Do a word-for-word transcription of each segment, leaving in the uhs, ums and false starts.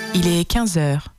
Il est quinze heures.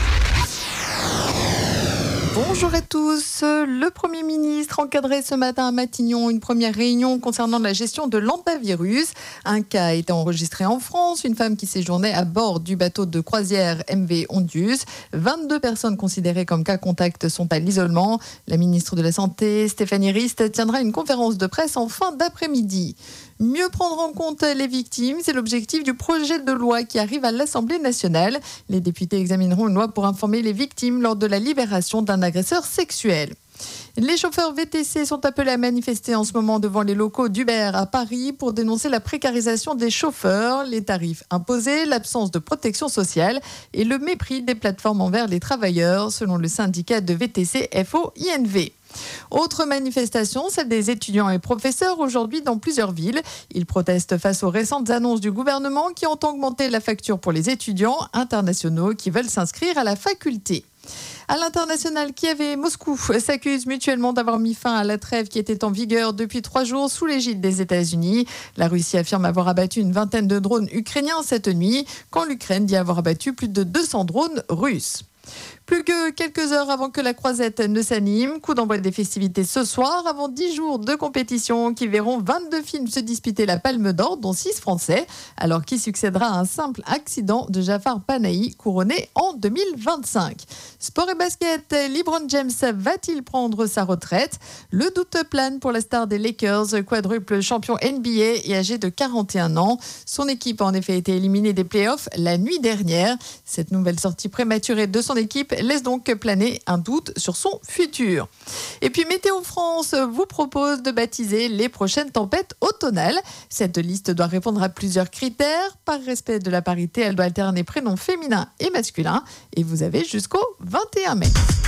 Bonjour à tous. Le Premier ministre encadrait ce matin à Matignon une première réunion concernant la gestion de l'hantavirus. Un cas a été enregistré en France, une femme qui séjournait à bord du bateau de croisière M V Ondius. vingt-deux personnes considérées comme cas contact sont à l'isolement. La ministre de la Santé, Stéphanie Rist, tiendra une conférence de presse en fin d'après-midi. Mieux prendre en compte les victimes, c'est l'objectif du projet de loi qui arrive à l'Assemblée nationale. Les députés examineront une loi pour informer les victimes lors de la libération d'un agresseur sexuel. Les chauffeurs V T C sont appelés à manifester en ce moment devant les locaux d'Uber à Paris pour dénoncer la précarisation des chauffeurs, les tarifs imposés, l'absence de protection sociale et le mépris des plateformes envers les travailleurs, selon le syndicat de V T C F O I N V. Autre manifestation, celle des étudiants et professeurs aujourd'hui dans plusieurs villes. Ils protestent face aux récentes annonces du gouvernement qui ont augmenté la facture pour les étudiants internationaux qui veulent s'inscrire à la faculté. À l'international, Kiev et Moscou s'accusent mutuellement d'avoir mis fin à la trêve qui était en vigueur depuis trois jours sous l'égide des États-Unis. La Russie affirme avoir abattu une vingtaine de drones ukrainiens cette nuit, quand l'Ukraine dit avoir abattu plus de deux cents drones russes. Plus que quelques heures avant que la croisette ne s'anime, coup d'envoi des festivités ce soir, avant dix jours de compétition qui verront vingt-deux films se disputer la Palme d'Or, dont six français, alors qui succédera à un simple accident de Jafar Panahi, couronné en deux mille vingt-cinq. Sport et basket, LeBron James va-t-il prendre sa retraite ? Le doute plane pour la star des Lakers, quadruple champion N B A et âgé de quarante et un ans. Son équipe a en effet été éliminée des playoffs la nuit dernière. Cette nouvelle sortie prématurée de son équipe laisse donc planer un doute sur son futur. Et puis Météo France vous propose de baptiser les prochaines tempêtes automnales. Cette liste doit répondre à plusieurs critères. Par respect de la parité, elle doit alterner prénoms féminins et masculins. Et vous avez jusqu'au vingt et un mai.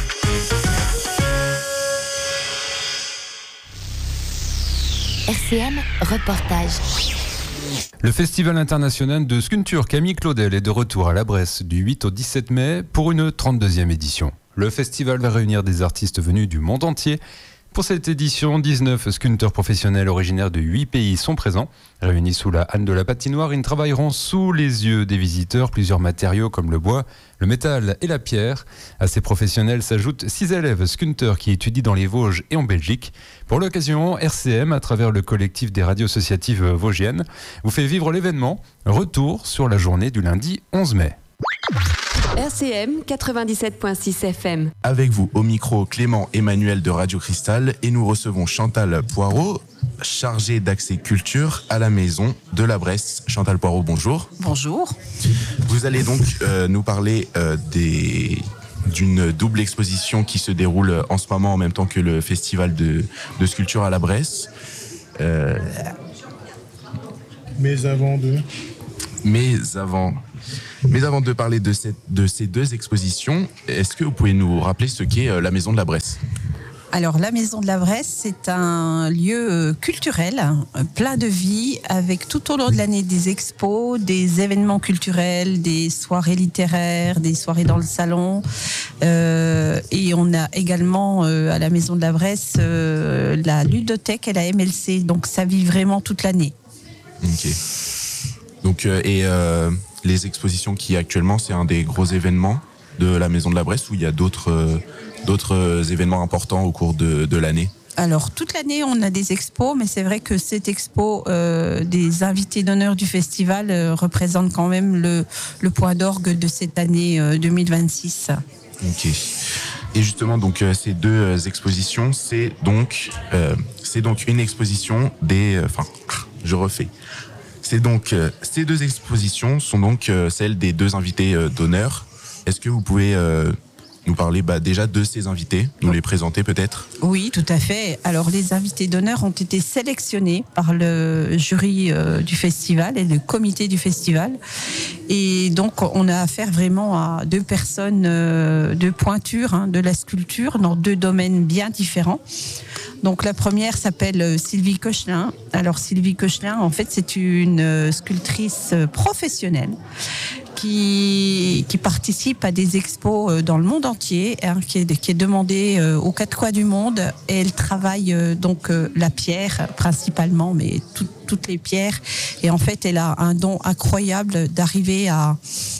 R C M Reportage. Le Festival international de sculpture Camille Claudel est de retour à la Bresse du huit au dix-sept mai pour une trente-deuxième édition. Le festival va réunir des artistes venus du monde entier. Pour cette édition, dix-neuf sculpteurs professionnels originaires de huit pays sont présents. Réunis sous la halle de la patinoire, ils travailleront sous les yeux des visiteurs plusieurs matériaux comme le bois, le métal et la pierre. À ces professionnels s'ajoutent six élèves sculpteurs qui étudient dans les Vosges et en Belgique. Pour l'occasion, R C M, à travers le collectif des radios associatives vosgiennes, vous fait vivre l'événement. Retour sur la journée du lundi onze mai. R C M quatre-vingt-dix-sept virgule six F M. Avec vous au micro, Clément Emmanuel de Radio Cristal, et nous recevons Chantal Poirot, chargée d'accès culture à la maison de la Bresse. Chantal Poirot, bonjour. Bonjour. Vous allez donc euh, nous parler euh, des... d'une double exposition qui se déroule en ce moment en même temps que le festival de, de sculpture à la Bresse. Euh... Mais avant de... Mais avant... Mais avant de parler de, cette, de ces deux expositions, est-ce que vous pouvez nous rappeler ce qu'est la Maison de la Bresse ? Alors, la Maison de la Bresse, c'est un lieu culturel, plein de vie, avec tout au long de l'année des expos, des événements culturels, des soirées littéraires, des soirées dans le salon. Euh, et on a également euh, à la Maison de la Bresse euh, la ludothèque et la M L C. Donc, ça vit vraiment toute l'année. Ok. Donc, euh, et euh, les expositions qui actuellement, c'est un des gros événements de la Maison de la Bresse, ou il y a d'autres, euh, d'autres événements importants au cours de, de l'année ? Alors, toute l'année, on a des expos, mais c'est vrai que cette expo euh, des invités d'honneur du festival euh, représente quand même le, le point d'orgue de cette année euh, deux mille vingt-six. Ok. Et justement, donc, euh, ces deux euh, expositions, c'est donc, euh, c'est donc une exposition des... Enfin, euh, je refais. C'est donc, euh, ces deux expositions sont donc euh, celles des deux invités euh, d'honneur. Est-ce que vous pouvez euh, nous parler bah, déjà de ces invités, nous les présenter peut-être ? Oui, tout à fait. Alors, les invités d'honneur ont été sélectionnés par le jury euh, du festival et le comité du festival. Et donc, on a affaire vraiment à deux personnes euh, de pointure hein, de la sculpture dans deux domaines bien différents. Donc, la première s'appelle Sylvie Cochelin. Alors, Sylvie Cochelin, en fait, c'est une sculptrice professionnelle qui, qui participe à des expos dans le monde entier, hein, qui, est, qui est demandée aux quatre coins du monde. Et elle travaille donc la pierre principalement, mais tout, toutes les pierres. Et en fait, elle a un don incroyable d'arriver à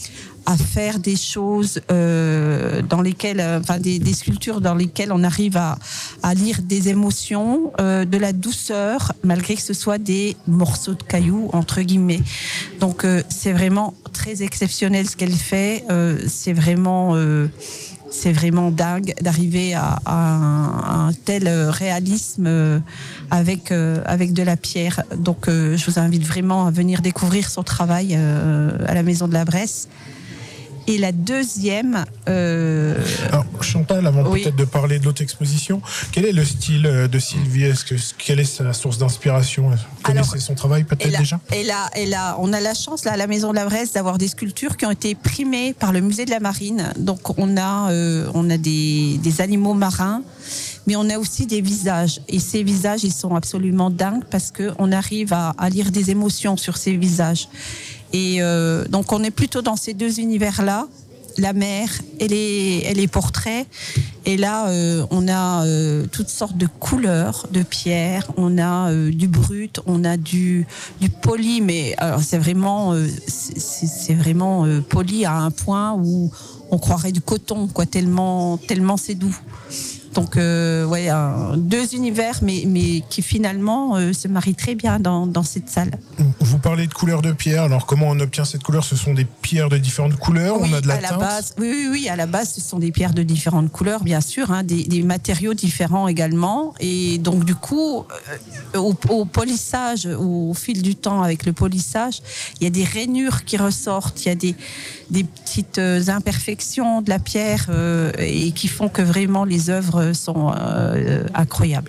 à faire des choses euh, dans lesquelles, enfin des, des sculptures dans lesquelles on arrive à, à lire des émotions, euh, de la douceur, malgré que ce soit des morceaux de cailloux entre guillemets. Donc euh, c'est vraiment très exceptionnel ce qu'elle fait. Euh, c'est vraiment euh, c'est vraiment dingue d'arriver à, à, un, à un tel réalisme euh, avec euh, avec de la pierre. Donc euh, je vous invite vraiment à venir découvrir son travail euh, à la Maison de la Bresse. Et la deuxième... Euh... Alors, Chantal, avant oui. peut-être de parler de l'autre exposition, quel est le style de Sylvie? Est-ce que, quelle est sa source d'inspiration? Vous connaissez Alors, son travail peut-être elle a, déjà elle a, elle a, On a la chance, là, à la Maison de la Bresse, d'avoir des sculptures qui ont été primées par le Musée de la Marine. Donc, on a, euh, on a des, des animaux marins, mais on a aussi des visages. Et ces visages, ils sont absolument dingues parce qu'on arrive à, à lire des émotions sur ces visages. Et euh, donc on est plutôt dans ces deux univers-là, la mer et les, et les portraits. Et là, euh, on a euh, toutes sortes de couleurs, de pierres. On a euh, du brut, on a du, du poli, mais alors c'est vraiment, euh, c'est, c'est vraiment euh, poli à un point où on croirait du coton, quoi, tellement, tellement c'est doux. Donc, euh, ouais, un, deux univers, mais, mais qui finalement euh, se marient très bien dans, dans cette salle. Vous parlez de couleurs de pierre. Alors, comment on obtient cette couleur? Ce sont des pierres de différentes couleurs. Oui, on a de la à la teinte. base, oui, oui, oui, à la base, ce sont des pierres de différentes couleurs, bien sûr, hein, des, des matériaux différents également. Et donc, du coup, euh, au, au polissage, au fil du temps, avec le polissage, il y a des rainures qui ressortent, il y a des, des petites imperfections de la pierre euh, et qui font que vraiment les œuvres sont euh, incroyables.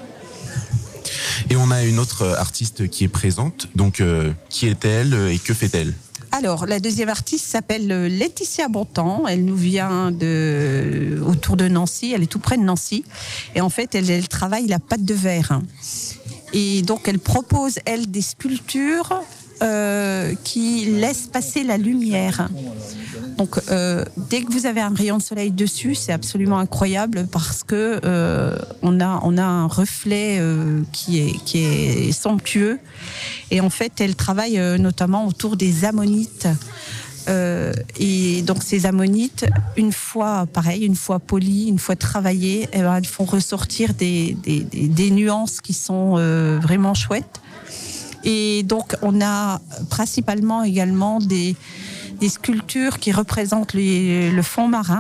Et on a une autre artiste qui est présente. Donc, euh, qui est-elle et que fait-elle? Alors, la deuxième artiste s'appelle Laetitia Bontemps. Elle nous vient de, autour de Nancy. Elle est tout près de Nancy. Et en fait, elle, elle travaille la pâte de verre. Et donc, elle propose, elle, des sculptures euh, qui laissent passer la lumière. Donc, euh, dès que vous avez un rayon de soleil dessus, c'est absolument incroyable parce que euh, on a on a un reflet euh, qui est qui est somptueux. Et en fait, elle travaille euh, notamment autour des ammonites. Euh, et donc, ces ammonites, une fois pareil, une fois polies, une fois travaillées, eh ben, elles font ressortir des des, des, des nuances qui sont euh, vraiment chouettes. Et donc, on a principalement également des des sculptures qui représentent les, le fond marin.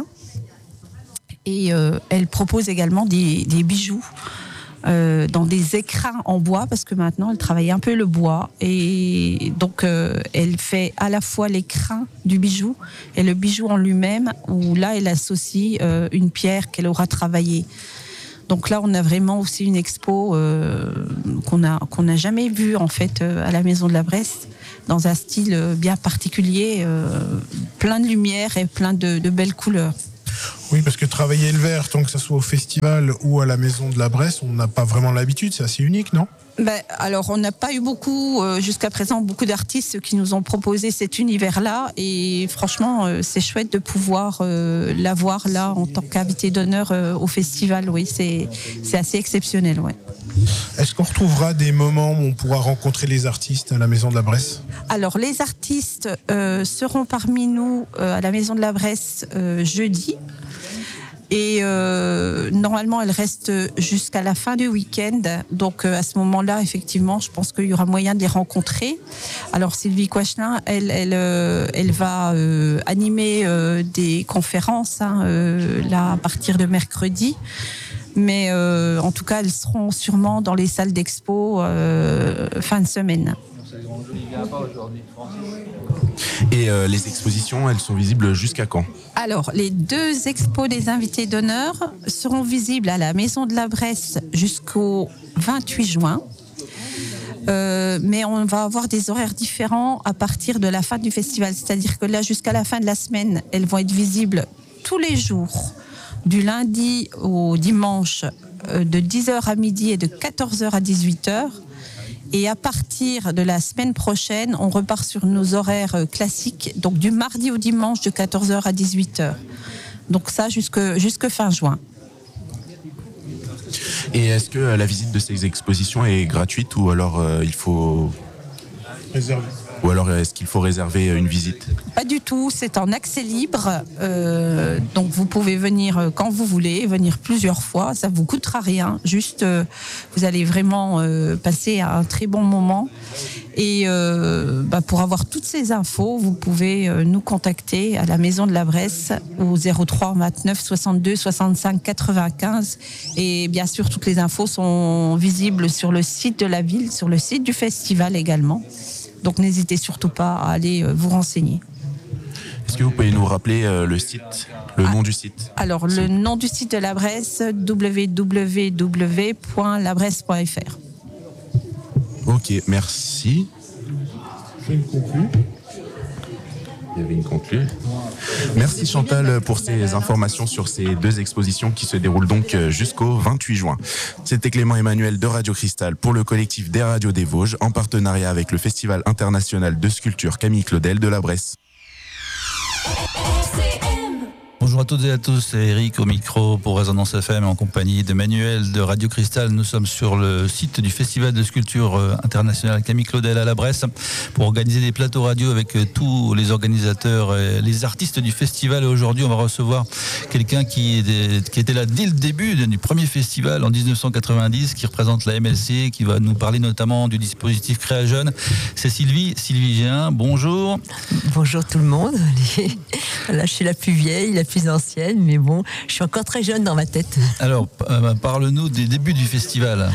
Et euh, elle propose également des, des bijoux euh, dans des écrins en bois, parce que maintenant, elle travaille un peu le bois. Et donc, euh, elle fait à la fois l'écrin du bijou et le bijou en lui-même, où là, elle associe euh, une pierre qu'elle aura travaillée. Donc là, on a vraiment aussi une expo euh, qu'on a, qu'on n'a jamais vue, en fait, euh, à la Maison de la Bresse, dans un style bien particulier, euh, plein de lumière et plein de, de belles couleurs. Oui, parce que travailler le verre, tant que ça soit au festival ou à la Maison de la Bresse, on n'a pas vraiment l'habitude, c'est assez unique, non ? Ben, alors, on n'a pas eu beaucoup, euh, jusqu'à présent, beaucoup d'artistes qui nous ont proposé cet univers-là. Et franchement, euh, c'est chouette de pouvoir euh, l'avoir là en tant qu'invité d'honneur euh, au festival. Oui, c'est, c'est assez exceptionnel, ouais. Est-ce qu'on retrouvera des moments où on pourra rencontrer les artistes à la Maison de la Bresse ? Alors, les artistes euh, seront parmi nous euh, à la Maison de la Bresse euh, jeudi. Et euh, normalement, elle reste jusqu'à la fin du week-end. Donc, euh, à ce moment-là, effectivement, je pense qu'il y aura moyen de les rencontrer. Alors, Sylvie Quachelin, elle, elle, euh, elle va euh, animer euh, des conférences hein, euh, là à partir de mercredi. Mais euh, en tout cas, elles seront sûrement dans les salles d'expo euh, fin de semaine. Et euh, les expositions, elles sont visibles jusqu'à quand ? Alors, les deux expos des invités d'honneur seront visibles à la Maison de la Bresse jusqu'au vingt-huit juin. Euh, mais on va avoir des horaires différents à partir de la fin du festival. C'est-à-dire que là, jusqu'à la fin de la semaine, elles vont être visibles tous les jours, du lundi au dimanche, euh, de dix heures à midi et de quatorze heures à dix-huit heures. Et à partir de la semaine prochaine, on repart sur nos horaires classiques, donc du mardi au dimanche de quatorze heures à dix-huit heures. Donc ça jusque, jusque fin juin. Et est-ce que la visite de ces expositions est gratuite ou alors euh, il faut... Réserver. Ou alors est-ce qu'il faut réserver une visite? Pas du tout, c'est en accès libre. Euh, donc vous pouvez venir quand vous voulez, venir plusieurs fois. Ça vous coûtera rien. Juste, euh, vous allez vraiment euh, passer un très bon moment. Et euh, bah, pour avoir toutes ces infos, vous pouvez euh, nous contacter à la Maison de la Bresse au zéro trois vingt-neuf soixante-deux soixante-cinq quatre-vingt-quinze. Et bien sûr, toutes les infos sont visibles sur le site de la ville, sur le site du festival également. Donc n'hésitez surtout pas à aller euh, vous renseigner. Est-ce que vous pouvez nous rappeler euh, le site, le ah, nom du site? Alors, le nom du site de la Bresse, w w w point la bresse point f r. Ok, merci. C'est une conclue. Il y avait une conclue. Merci Chantal pour ces informations sur ces deux expositions qui se déroulent donc jusqu'au vingt-huit juin. C'était Clément Emmanuel de Radio Cristal pour le collectif des radios des Vosges en partenariat avec le Festival international de sculpture Camille Claudel de la Bresse. Bonjour à toutes et à tous, c'est Eric au micro pour Résonance F M en compagnie de Manuel de Radio Cristal. Nous sommes sur le site du Festival de sculpture international Camille Claudel à la Bresse pour organiser des plateaux radio avec tous les organisateurs et les artistes du festival. Et aujourd'hui, on va recevoir quelqu'un qui, qui était là dès le début du premier festival en dix-neuf cent quatre-vingt-dix, qui représente la M L C, qui va nous parler notamment du dispositif Créa Jeune. C'est Sylvie, Sylvie Géin. Bonjour. Bonjour tout le monde. Là, je suis la plus vieille, la plus ancienne, mais bon, je suis encore très jeune dans ma tête. Alors, euh, parle-nous des débuts du festival.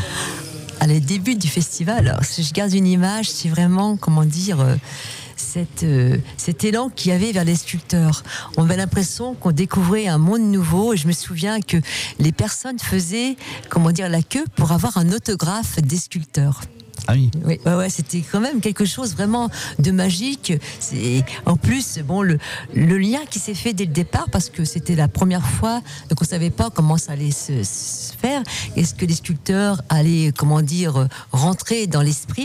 À les débuts du festival, alors, si je garde une image, c'est vraiment, comment dire, euh, cette, euh, cet élan qu'il y avait vers les sculpteurs. On avait l'impression qu'on découvrait un monde nouveau. Et je me souviens que les personnes faisaient, comment dire, la queue pour avoir un autographe des sculpteurs. Ah oui. Oui, ouais, ouais, c'était quand même quelque chose vraiment de magique. C'est, en plus, bon, le, le lien qui s'est fait dès le départ, parce que c'était la première fois, donc on savait pas comment ça allait se, se faire. Est-ce que les sculpteurs allaient, comment dire, rentrer dans l'esprit?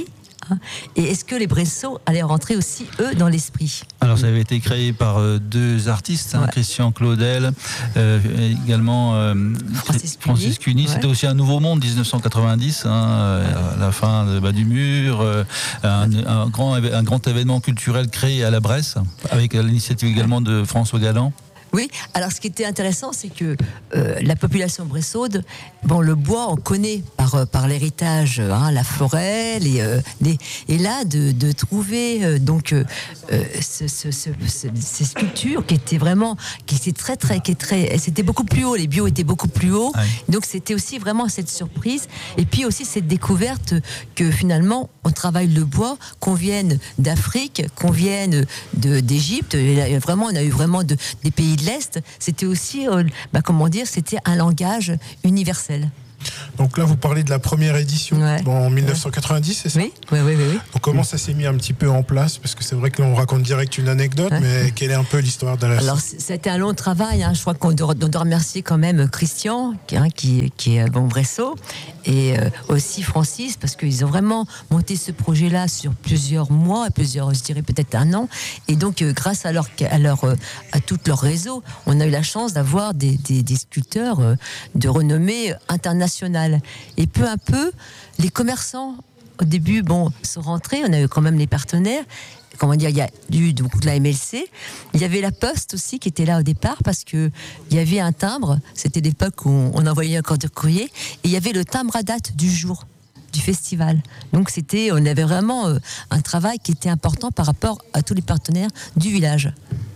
Et est-ce que les Bressaux allaient rentrer aussi, eux, dans l'esprit? Alors, ça avait été créé par euh, deux artistes, hein, ouais. Christian Claudel, euh, également euh, Francis Cuny. Ouais. C'était aussi un nouveau monde, dix-neuf cent quatre-vingt-dix, hein, euh, à la fin de, bah, du mur, euh, un, un, grand, un grand événement culturel créé à la Bresse, avec l'initiative également de François Galland. Oui, alors ce qui était intéressant, c'est que euh, la population bressaude, bon, le bois, on connaît par, par l'héritage, hein, la forêt, les, euh, les, et là, de, de trouver euh, donc euh, ce, ce, ce, ce, ces sculptures qui étaient vraiment, qui étaient très, très, qui étaient très, c'était beaucoup plus haut, les bio étaient beaucoup plus hauts, oui. Donc c'était aussi vraiment cette surprise, et puis aussi cette découverte que finalement, on travaille le bois, qu'on vienne d'Afrique, qu'on vienne de, d'Égypte, et vraiment, on a eu vraiment de, des pays de l'Est, c'était aussi, euh, bah, comment dire, c'était un langage universel. Donc là, vous parlez de la première édition, ouais. Bon, en dix-neuf cent quatre-vingt-dix, c'est ça? Oui, oui, oui, oui. Donc comment ça s'est mis un petit peu en place? Parce que c'est vrai que là, on raconte direct une anecdote, ouais. Mais quelle est un peu l'histoire de la... Alors, c'était un long travail, hein. Je crois qu'on doit, on doit remercier quand même Christian, hein, qui, qui est bon Bressot, et euh, aussi Francis, parce qu'ils ont vraiment monté ce projet-là sur plusieurs mois, plusieurs, je dirais peut-être un an, et donc euh, grâce à leur, à leur, euh, à tout leur réseau, on a eu la chance d'avoir des, des, des sculpteurs euh, de renommée internationale. Et peu à peu, les commerçants, au début, bon, sont rentrés. On a eu quand même les partenaires. Comment dire, il y a eu donc la M L C. Il y avait la Poste aussi qui était là au départ parce que il y avait un timbre. C'était l'époque où on envoyait encore de courrier. Et il y avait le timbre à date du jour du festival. Donc c'était, on avait vraiment euh, un travail qui était important par rapport à tous les partenaires du village.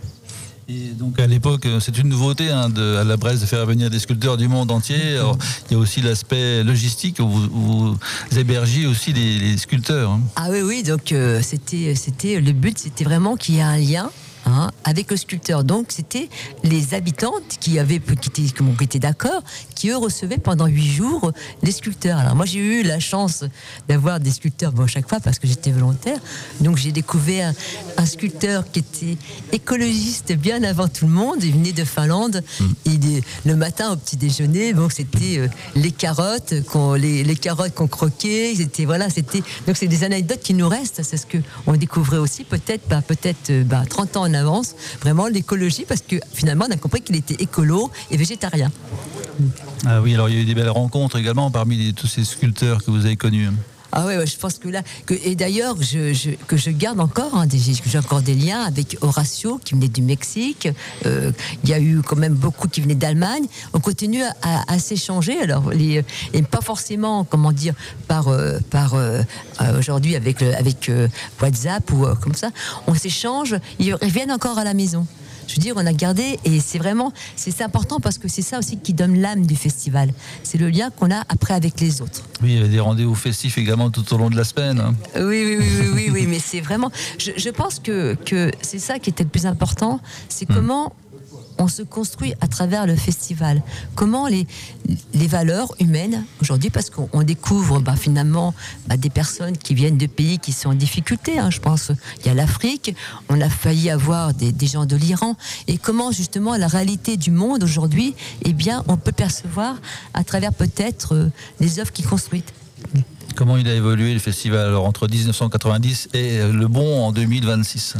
Et donc à l'époque, c'est une nouveauté, hein, de, à la Bresse de faire venir des sculpteurs du monde entier. Alors, il y a aussi l'aspect logistique où vous, vous hébergez aussi les, les sculpteurs. Hein. Ah oui, oui, donc euh, c'était, c'était, le but, c'était vraiment qu'il y ait un lien. Hein, avec le sculpteur. Donc c'était les habitantes qui avaient qui étaient, qui étaient d'accord, qui eux recevaient pendant huit jours les sculpteurs. Alors moi j'ai eu la chance d'avoir des sculpteurs bon, chaque fois parce que j'étais volontaire. Donc j'ai découvert un, un sculpteur qui était écologiste bien avant tout le monde. Il venait de Finlande. Mmh. Et des, le matin au petit déjeuner, bon c'était euh, les carottes qu'on les, les carottes qu'on croquait. C'était voilà, c'était donc c'est des anecdotes qui nous restent. C'est ce que on découvrait aussi peut-être bah, peut-être bah, trente ans en avance, vraiment l'écologie, parce que finalement on a compris qu'il était écolo et végétarien. Ah oui, alors il y a eu des belles rencontres également parmi les, tous ces sculpteurs que vous avez connus. Ah ouais, ouais, je pense que là, que, et d'ailleurs, je, je, que je garde encore, hein, des, j'ai encore des liens avec Horacio, qui venait du Mexique. Euh, il y a eu quand même beaucoup qui venaient d'Allemagne. On continue à, à, à s'échanger, alors, les, et pas forcément, comment dire, par, euh, par euh, aujourd'hui avec, avec euh, WhatsApp ou euh, comme ça. On s'échange, ils reviennent encore à la maison. Je veux dire, on a gardé, et c'est vraiment, c'est, c'est important parce que c'est ça aussi qui donne l'âme du festival. C'est le lien qu'on a après avec les autres. Oui, il y avait des rendez-vous festifs également tout au long de la semaine. Hein. Oui, oui, oui, oui, oui, oui, mais c'est vraiment, je, je pense que, que c'est ça qui était le plus important, c'est mmh. comment on se construit à travers le festival. Comment les, les valeurs humaines aujourd'hui, parce qu'on on découvre bah, finalement bah, des personnes qui viennent de pays qui sont en difficulté. Hein, je pense il y a l'Afrique, on a failli avoir des, des gens de l'Iran. Et comment justement la réalité du monde aujourd'hui, eh bien, on peut percevoir à travers peut-être euh, les œuvres qu'il construit. Comment il a évolué le festival alors, entre dix-neuf cent quatre-vingt-dix et le bon en deux mille vingt-six?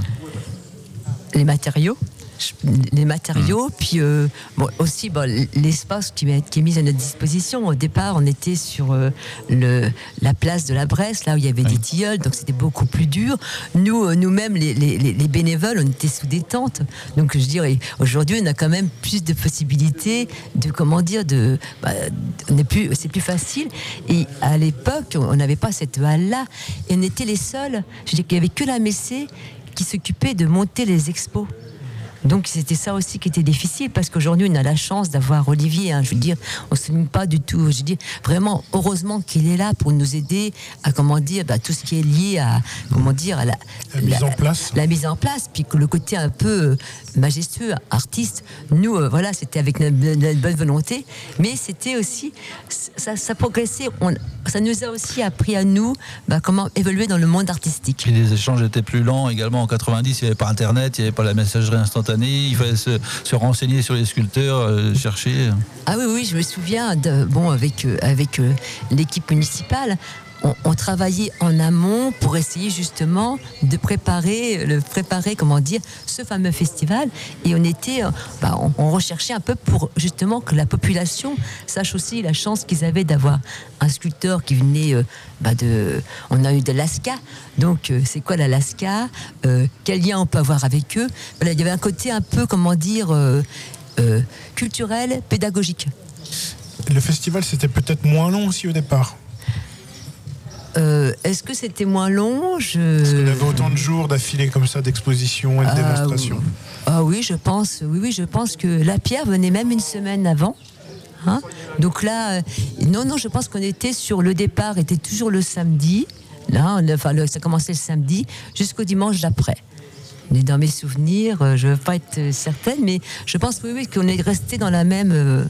Les matériaux. Les matériaux, mmh. puis euh, bon, aussi bon, l'espace qui est, qui est mis à notre disposition. Au départ, on était sur euh, le, la place de la Bresse, là où il y avait oui. des tilleuls, donc c'était beaucoup plus dur. Nous, euh, nous-mêmes, les, les, les bénévoles, on était sous des tentes. Donc je dirais, aujourd'hui, on a quand même plus de possibilités de, comment dire, de, bah, on est plus, c'est plus facile. Et à l'époque, on n'avait pas cette halle-là, et on était les seuls. Je dis qu'il n'y avait que la Messée qui s'occupait de monter les expos. Donc c'était ça aussi qui était difficile, parce qu'aujourd'hui on a la chance d'avoir Olivier, hein, je veux dire, on se limite pas du tout, je veux dire, vraiment heureusement qu'il est là pour nous aider à, comment dire, bah, tout ce qui est lié à, comment dire, à la, la, la mise en place, la mise en place, puis que le côté un peu majestueux, artiste, nous, euh, voilà, c'était avec notre, notre bonne volonté, mais c'était aussi, ça, ça progressait, on, ça nous a aussi appris à nous, bah, comment évoluer dans le monde artistique. Et les échanges étaient plus lents également en quatre-vingt-dix, il n'y avait pas Internet, il n'y avait pas la messagerie instantanée. Il fallait se, se renseigner sur les sculpteurs, euh, chercher. Ah oui, oui, je me souviens, de, bon, avec, euh, avec euh, l'équipe municipale, on, on travaillait en amont pour essayer justement de préparer, le, préparer, comment dire, ce fameux festival. Et on était, euh, bah, on, on recherchait un peu pour justement que la population sache aussi la chance qu'ils avaient d'avoir un sculpteur qui venait euh, bah de, on a eu de l'Alaska. Donc, euh, c'est quoi l'Alaska, euh, quel lien on peut avoir avec eux. Voilà, il y avait un côté un peu, comment dire, euh, euh, culturel, pédagogique. Le festival, c'était peut-être moins long aussi au départ. Euh, est-ce que c'était moins long? Je... Parce qu'il y avait autant de jours d'affilée comme ça, d'exposition et de ah, démonstration. Ah oui, je pense, oui, oui, je pense que la pierre venait même une semaine avant. Hein, donc là, euh, non, non, je pense qu'on était sur le départ, était toujours le samedi. Là, on, enfin, le, ça commençait le samedi jusqu'au dimanche d'après. Mais dans mes souvenirs, euh, je ne veux pas être certaine, mais je pense oui, oui, qu'on est resté dans la même. Euh,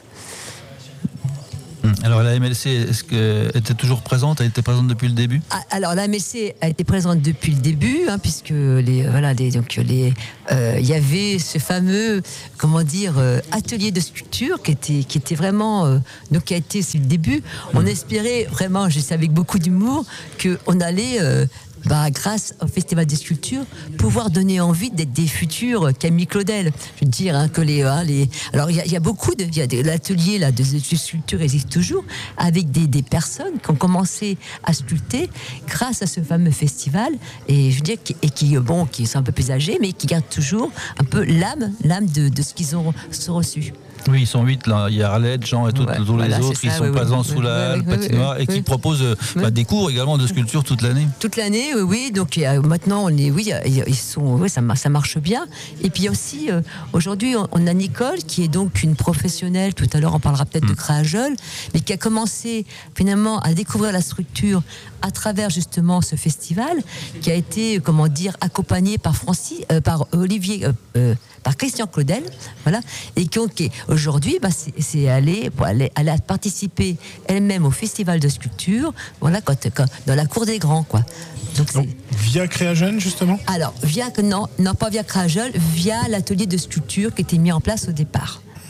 Alors la M L C, est-ce qu'elle était toujours présente? Elle était présente depuis le début? Alors la M L C a été présente depuis le début, hein, puisque les voilà, les, donc les, euh, il y avait ce fameux, comment dire, euh, atelier de sculpture qui était qui était vraiment, euh, donc qui a été c'est le début. On espérait vraiment, je sais avec beaucoup d'humour, que on allait euh, bah, grâce au Festival des Sculptures, pouvoir donner envie d'être des futurs Camille Claudel. Je veux dire hein, que les, hein, les... Alors, il y, y a beaucoup de... Il y a des, l'atelier là, de, de sculpture existe toujours, avec des, des personnes qui ont commencé à sculpter grâce à ce fameux festival, et je veux dire, qui, et qui, bon, qui sont un peu plus âgés, mais qui gardent toujours un peu l'âme, l'âme de, de ce qu'ils ont, ont reçu. Oui, ils sont huit là. Il y a Arlette, Jean et tout, ouais, tous voilà, les autres qui ça, sont oui, présents oui, sous oui, la oui, patinoire oui, et qui oui. proposent oui. bah, des cours également de sculpture toute l'année. Toute l'année, oui, oui. Donc il y a, maintenant, on est, oui, ils sont, oui, ça, ça marche bien. Et puis aussi, euh, aujourd'hui, on, on a Nicole qui est donc une professionnelle. Tout à l'heure, on parlera peut-être mmh. de Créajol, mais qui a commencé finalement à découvrir la structure à travers justement ce festival, qui a été, comment dire, accompagné par Francis, euh, par Olivier. Euh, euh, par Christian Claudel, voilà, et qui, qui aujourd'hui, bah, c'est, c'est aller, pour aller, aller participer elle-même au festival de sculpture, voilà, quand, quand, dans la cour des grands, quoi. Donc, Donc via Créajeune, justement. Alors, via non, non pas via Créajeune, via l'atelier de sculpture qui était mis en place au départ.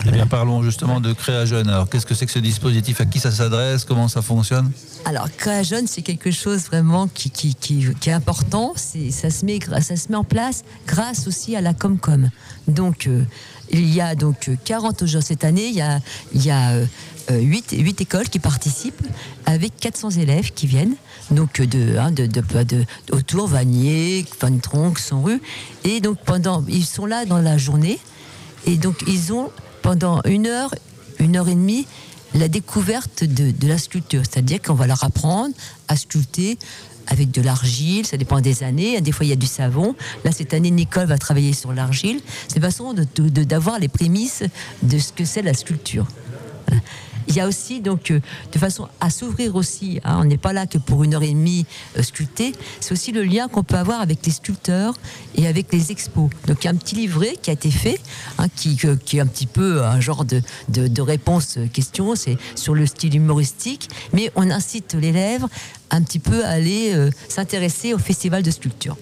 Eh bien, parlons justement de Créa Jeune. Alors, qu'est-ce que c'est que ce dispositif? À qui ça s'adresse? Comment ça fonctionne? Alors, Créa Jeune, c'est quelque chose vraiment qui, qui, qui, qui est important. C'est, ça, se met, ça se met en place grâce aussi à la Comcom. Donc, euh, il y a donc quarante aujourd'hui cette année. Il y a, il y a euh, huit, huit écoles qui participent avec quatre cents élèves qui viennent. Donc, de, hein, de, de, de, de, autour, Vanier, Van Tronc, Son-Rue. Et donc, pendant, ils sont là dans la journée. Et donc, ils ont pendant une heure, une heure et demie, la découverte de, de la sculpture. C'est-à-dire qu'on va leur apprendre à sculpter avec de l'argile, ça dépend des années. Des fois, il y a du savon. Là, cette année, Nicole va travailler sur l'argile. C'est une façon de, de, d'avoir les prémices de ce que c'est la sculpture. Voilà. Il y a aussi, donc, euh, de façon à s'ouvrir aussi, hein, on n'est pas là que pour une heure et demie euh, sculpter, c'est aussi le lien qu'on peut avoir avec les sculpteurs et avec les expos. Donc, il y a un petit livret qui a été fait, hein, qui, euh, qui est un petit peu un genre de, de, de réponse-question, c'est sur le style humoristique, mais on incite l'élève un petit peu à aller euh, s'intéresser au festival de sculpture.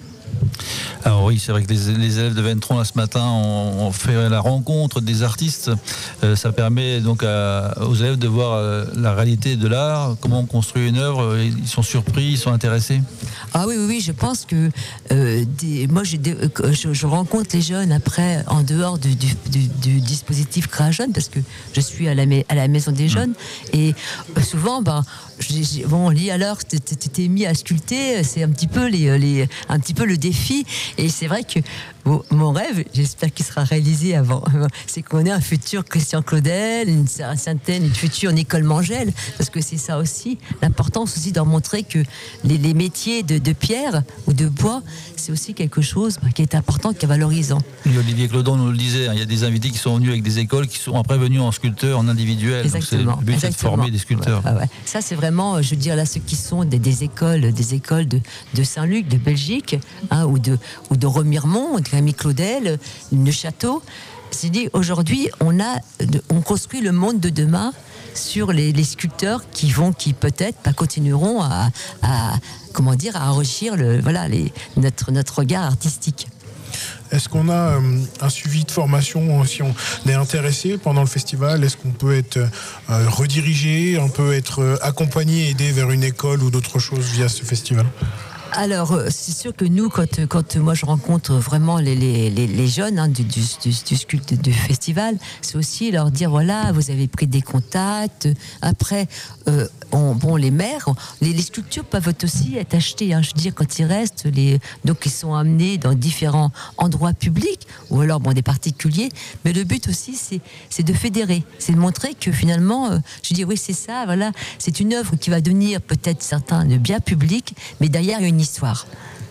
Alors oui, c'est vrai que les, les élèves de Ventron, là, ce matin, ont, ont fait la rencontre des artistes. Euh, ça permet donc à, aux élèves de voir euh, la réalité de l'art, comment on construit une œuvre. Ils sont surpris, ils sont intéressés. Ah oui, oui, oui, je pense que euh, des, moi, j'ai des, euh, je, je rencontre les jeunes après, en dehors du, du, du, du dispositif Créa Jeune, parce que je suis à la, à la maison des jeunes, mmh. et euh, souvent, ben, j'ai, j'ai, bon, on lit alors, tu t'es mis à sculpter, c'est un petit peu les, les, un petit peu le défi, et c'est vrai que bon, mon rêve, j'espère qu'il sera réalisé avant, c'est qu'on ait un futur Christian Claudel, une certaine, une future Nicole Mangel, parce que c'est ça aussi, l'importance aussi de leur montrer que les, les métiers de, de pierre ou de bois, c'est aussi quelque chose qui est important, qui est valorisant. Et Olivier Clodon nous le disait, hein, il y a des invités qui sont venus avec des écoles qui sont après venus en sculpteur, en individuel. Exactement. Donc c'est le but, c'est de former des sculpteurs. Ouais, ouais. Ça, c'est vraiment, je veux dire, là, ceux qui sont des, des écoles, des écoles de, de Saint-Luc, de Belgique, hein, ou de, ou de Remiremont, de Camille Claudel, de Château. C'est dit, aujourd'hui, on a, on construit le monde de demain sur les, les sculpteurs qui vont, qui peut-être pas continueront à, à, comment dire, à enrichir le, voilà, les, notre, notre regard artistique. Est-ce qu'on a euh, un suivi de formation si on est intéressé pendant le festival? Est-ce qu'on peut être euh, redirigé, on peut être euh, accompagné, aidé vers une école ou d'autres choses via ce festival? Alors, c'est sûr que nous, quand, quand moi je rencontre vraiment les, les, les jeunes hein, du, du, du, du sculpte du festival, c'est aussi leur dire, voilà, vous avez pris des contacts. Après, euh, on, bon, les maires, les, les sculptures peuvent aussi être achetées. Hein, je veux dire, quand ils restent, les, donc ils sont amenés dans différents endroits publics, ou alors bon, des particuliers. Mais le but aussi, c'est, c'est de fédérer. C'est de montrer que finalement, euh, je dis, oui, c'est ça, voilà, c'est une œuvre qui va devenir peut-être certains de bien public, mais derrière, il y a une histoire.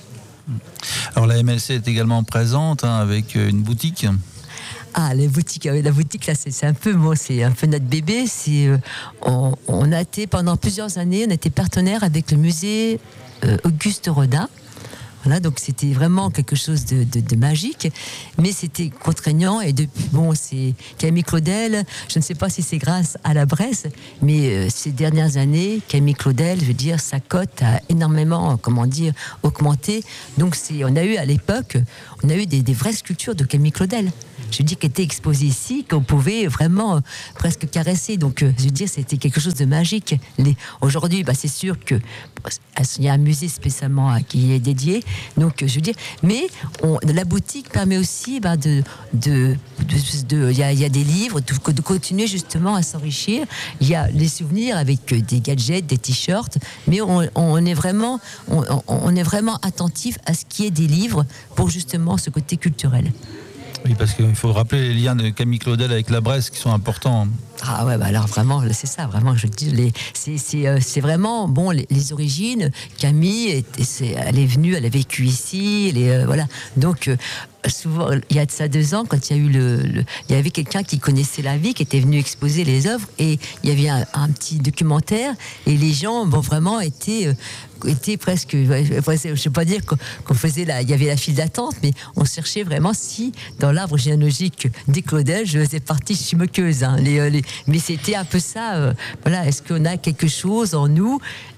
Alors la M L C est également présente hein, avec une boutique. Ah, la boutique, la boutique là, c'est, c'est un peu moi, c'est un peu notre bébé. C'est, euh, on, on a été pendant plusieurs années, on a été partenaire avec le musée euh, Auguste Rodin. Voilà, donc c'était vraiment quelque chose de, de, de magique, mais c'était contraignant. Et depuis, bon, c'est Camille Claudel. Je ne sais pas si c'est grâce à la Bresse, mais euh, ces dernières années, Camille Claudel, je veux dire, sa cote a énormément, comment dire, augmenté. Donc c'est, on a eu à l'époque, on a eu des, des vraies sculptures de Camille Claudel. Je veux dire, qui étaient exposées ici, qu'on pouvait vraiment euh, presque caresser. Donc, euh, je veux dire, c'était quelque chose de magique. Les, aujourd'hui, bah, c'est sûr que il y a un musée spécialement à, qui est dédié. Donc, je veux dire, mais on, la boutique permet aussi bah, de, de, de, de, il y a, il y a des livres, de, de continuer justement à s'enrichir. Il y a les souvenirs avec des gadgets, des t-shirts, mais on, on est vraiment, on, on est vraiment attentif à ce qui est des livres pour justement ce côté culturel. Oui, parce qu'il faut rappeler les liens de Camille Claudel avec la Bresse qui sont importants. Ah ouais, bah alors vraiment, c'est ça, vraiment, je dis, les, c'est, c'est, euh, c'est vraiment, bon, les, les origines, Camille, est, c'est, elle est venue, elle a vécu ici, elle est, euh, voilà, donc... Euh, souvent, il y a de ça deux ans, quand il y a eu le, le, il y avait quelqu'un qui connaissait la vie, qui était venu exposer les œuvres, et il y avait un, un petit documentaire, et les gens, bon, vraiment, étaient, euh, étaient presque, je ne sais pas dire qu'on, qu'on faisait la, il y avait la file d'attente, mais on cherchait vraiment si, dans l'arbre généalogique des Claudel, je faisais partie chimequeuse, hein, les, les, mais c'était un peu ça, euh, voilà, est-ce qu'on a quelque chose en nous?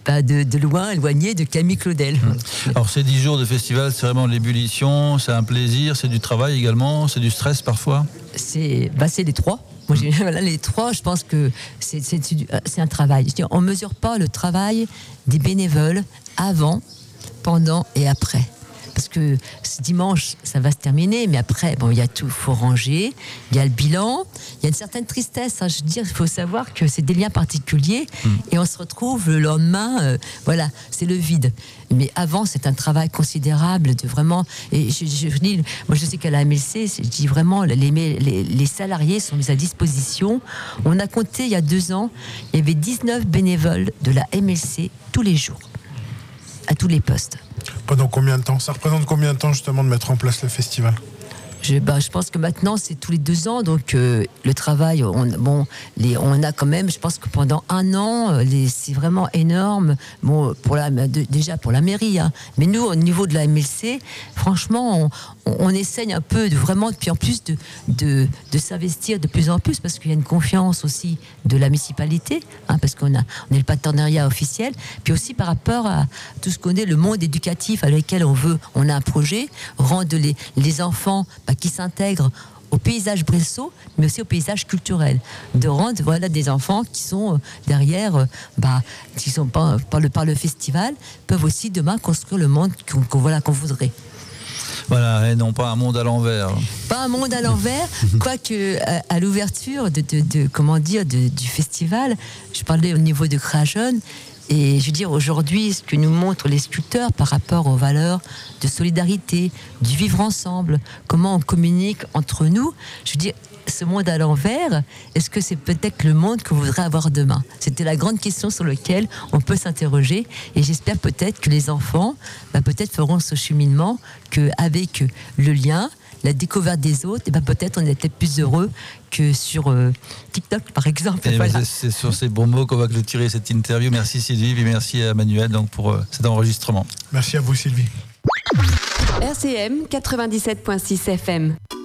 bah, de, de loin, éloigné de Camille Claudel. Alors ces dix jours de festival, c'est vraiment l'ébullition, c'est un plaisir, c'est du travail également, c'est du stress parfois. C'est, bah, c'est les trois. Moi, j'ai, voilà, les trois, je pense que c'est, c'est, c'est un travail. Je veux dire, on ne mesure pas le travail des bénévoles avant, pendant et après. Parce que ce dimanche, ça va se terminer, mais après, bon, il y a tout, il faut ranger, il y a le bilan, il y a une certaine tristesse. Hein, je veux dire, il faut savoir que c'est des liens particuliers mmh. et on se retrouve le lendemain, euh, voilà, c'est le vide. Mais avant, c'est un travail considérable de vraiment. Et je, je, je dis, moi, je sais qu'à la M L C, je dis vraiment, les, les, les salariés sont mis à disposition. On a compté il y a deux ans, il y avait dix-neuf bénévoles de la M L C tous les jours, à tous les postes. Pendant combien de temps ? Ça représente combien de temps justement de mettre en place le festival ? Je, bah, je pense que maintenant c'est tous les deux ans, donc euh, le travail, on, bon, les, on a quand même, je pense que pendant un an, les, c'est vraiment énorme. Bon, pour la, de, déjà pour la mairie, hein. Mais nous au niveau de la M L C, franchement, on, on, on essaye un peu de vraiment, puis en plus de, de, de s'investir de plus en plus parce qu'il y a une confiance aussi de la municipalité, hein, parce qu'on a, on est le partenariat officiel, puis aussi par rapport à tout ce qu'on est, le monde éducatif avec lequel on veut, on a un projet, rendre les, les enfants bah, qui s'intègrent au paysage bresseau, mais aussi au paysage culturel, de rendre voilà des enfants qui sont derrière, bah, qui sont pas par le par le festival, peuvent aussi demain construire le monde qu'on, qu'on voilà qu'on voudrait. Voilà, et non pas un monde à l'envers. Pas un monde à l'envers, quoique à, à l'ouverture de, de, de comment dire de, du festival, je parlais au niveau de Crajeune. Et je veux dire, aujourd'hui, ce que nous montrent les sculpteurs par rapport aux valeurs de solidarité, du vivre ensemble, comment on communique entre nous, je veux dire, ce monde à l'envers, est-ce que c'est peut-être le monde qu'on voudrait avoir demain ? C'était la grande question sur laquelle on peut s'interroger. Et j'espère peut-être que les enfants, bah, peut-être feront ce cheminement qu'avec le lien, la découverte des autres, et ben peut-être on était plus heureux que sur euh, TikTok par exemple. Voilà. C'est, c'est sur ces bons mots qu'on va clôturer cette interview. Merci Sylvie et merci à Manuel donc, pour euh, cet enregistrement. Merci à vous Sylvie. R C M quatre-vingt-dix-sept virgule six F M.